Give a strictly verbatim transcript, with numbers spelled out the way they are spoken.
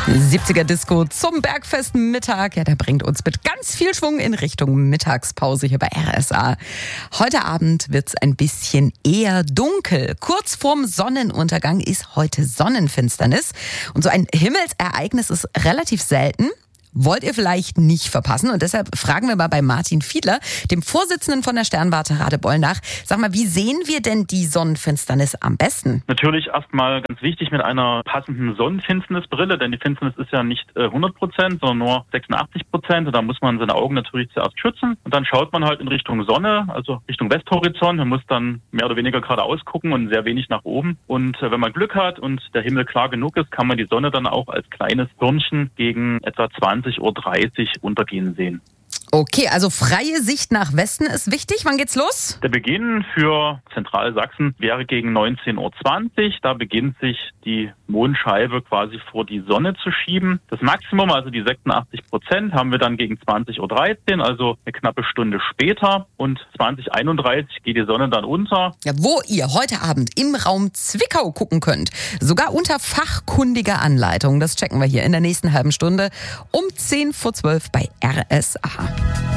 siebziger Disco zum Bergfestmittag. Ja, der bringt uns mit ganz viel Schwung in Richtung Mittagspause hier bei R S A. Heute Abend wird's ein bisschen eher dunkel. Kurz vorm Sonnenuntergang ist heute Sonnenfinsternis. Und so ein Himmelsereignis ist relativ selten. Wollt ihr vielleicht nicht verpassen. Und deshalb fragen wir mal bei Martin Fiedler, dem Vorsitzenden von der Sternwarte Radebeul, nach. Sag mal, wie sehen wir denn die Sonnenfinsternis am besten? Natürlich erstmal ganz wichtig mit einer passenden Sonnenfinsternisbrille, denn die Finsternis ist ja nicht äh, hundert Prozent, sondern nur sechsundachtzig Prozent. Und da muss man seine Augen natürlich zuerst schützen. Und dann schaut man halt in Richtung Sonne, also Richtung Westhorizont. Man muss dann mehr oder weniger geradeaus gucken und sehr wenig nach oben. Und äh, wenn man Glück hat und der Himmel klar genug ist, kann man die Sonne dann auch als kleines Birnchen gegen etwa zwanzig Uhr dreißig untergehen sehen. Okay, also freie Sicht nach Westen ist wichtig. Wann geht's los? Der Beginn für Zentralsachsen wäre gegen neunzehn Uhr zwanzig. Da beginnt sich die Mondscheibe quasi vor die Sonne zu schieben. Das Maximum, also die sechsundachtzig Prozent, haben wir dann gegen zwanzig Uhr dreizehn, also eine knappe Stunde später. Und zwanzig Uhr einunddreißig geht die Sonne dann unter. Ja, wo ihr heute Abend im Raum Zwickau gucken könnt. Sogar unter fachkundiger Anleitung. Das checken wir hier in der nächsten halben Stunde um zehn vor zwölf bei R S A.